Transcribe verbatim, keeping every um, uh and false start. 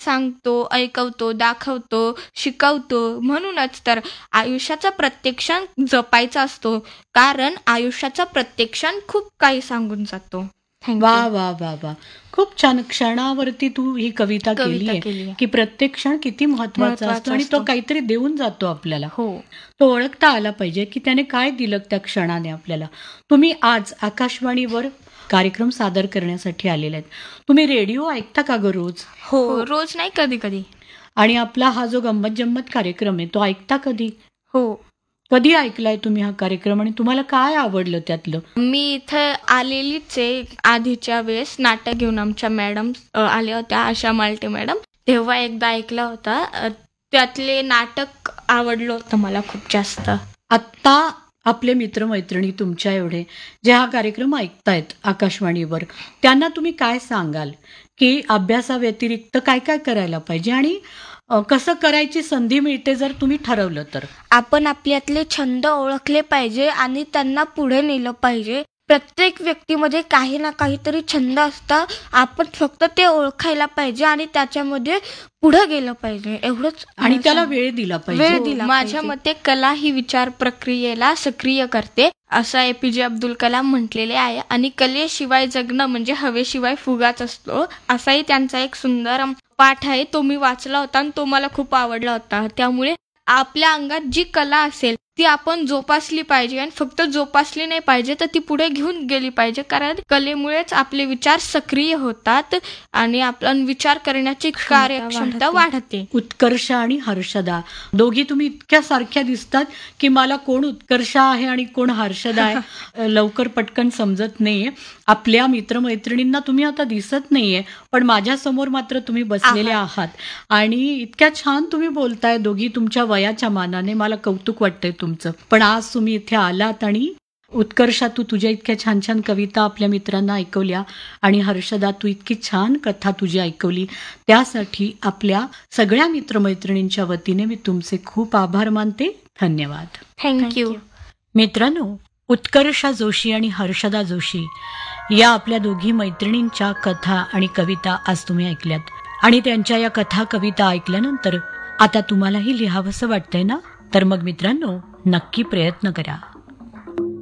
सांगतो, ऐकवतो, दाखवतो, शिकवतो. म्हणूनच तर आयुष्याचा प्रत्येक क्षण जपायचा असतो, कारण आयुष्याचा प्रत्येक क्षण खूप काही सांगून जातो. वा वा वा वा खूप छान. क्षणावरती तू ही कविता केली आहे की प्रत्येक क्षण किती महत्वाचा असतो आणि तो काहीतरी देऊन जातो आपल्याला. हो, तो ओळखता आला पाहिजे की त्याने काय दिलं त्या क्षणाने आपल्याला. तुम्ही आज आकाशवाणीवर कार्यक्रम सादर करण्यासाठी आलेले आहेत. तुम्ही रेडिओ ऐकता का ग रोज? हो, रोज नाही, कधी कधी. आणि आपला हा जो गंमत जम्मत कार्यक्रम आहे तो ऐकता कधी? हो. कधी ऐकलाय तुम्ही हा कार्यक्रम आणि तुम्हाला काय आवडलं त्यातलं? मी इथं आलेलीच आहे आधीच्या वेळेस, नाटक घेऊन आमच्या मॅडम आल्या होत्या, आशा मालटे मॅडम. तेव्हा एकदा ऐकला होता. त्यातले नाटक आवडलं होतं मला खूप जास्त. आत्ता आपले मित्रमैत्रिणी तुमच्या एवढे जे हा कार्यक्रम ऐकतायत आकाशवाणीवर, त्यांना तुम्ही काय सांगाल की अभ्यासाव्यतिरिक्त काय काय करायला पाहिजे आणि कसं करायची संधी मिळते जर तुम्ही ठरवलं तर? आपण आपल्यातले छंद ओळखले पाहिजे आणि त्यांना पुढे नेलं पाहिजे. प्रत्येक व्यक्तीमध्ये काही ना काहीतरी छंद असतं, आपण फक्त ते ओळखायला पाहिजे आणि त्याच्यामध्ये पुढे गेलं पाहिजे, एवढंच. आणि त्याला वेळ दिला पाहिजे. वेळ दिला. माझ्या मते कला ही विचार प्रक्रियेला सक्रिय करते, असं एपीजे अब्दुल कलाम म्हटलेले आहे. आणि कलेशिवाय जगणं म्हणजे हवेशिवाय फुगाच असतो, असाही त्यांचा एक सुंदर पाठ आहे. तो मी वाचला होता आणि तो मला खूप आवडला होता. त्यामुळे आपल्या अंगात जी कला असेल ती आपण जोपासली पाहिजे आणि फक्त जोपासली नाही पाहिजे तर ती पुढे घेऊन गेली पाहिजे, कारण कलेमुळेच आपले विचार सक्रिय होतात आणि आपण विचार करण्याची कार्यक्षमता वाढते. उत्कर्ष आणि हर्षदा दोघी तुम्ही इतक्या सारख्या दिसतात की मला कोण उत्कर्ष आहे आणि कोण हर्षदा आहे लवकर पटकन समजत नाहीये. आपल्या मित्रमैत्रिणींना तुम्ही आता दिसत नाहीये, पण माझ्या समोर मात्र तुम्ही बसलेले आहात आणि इतक्या छान तुम्ही बोलताय दोघी तुमच्या वयाच्या मानाने. मला कौतुक वाटतंय तुमचं. पण आज तुम्ही इथे आलात आणि उत्कर्षा तू तुझ्या इतक्या छान छान कविता आपल्या मित्रांना ऐकवल्या आणि हर्षदा तू इतकी छान कथा तुझी ऐकवली, त्यासाठी आपल्या सगळ्या मित्रमैत्रिणींच्या वतीने मी तुमचे खूप आभार मानते. धन्यवाद. थँक्यू. मित्रांनो, उत्कर्षा जोशी आणि हर्षदा जोशी या आपल्या दोघी मैत्रिणींच्या कथा आणि कविता आज तुम्ही ऐकल्यात. आणि त्यांच्या या कथा कविता ऐकल्यानंतर आता तुम्हालाही लिहावंसं वाटतंय ना? तर मग मित्रांनो, नक्की प्रयत्न करा.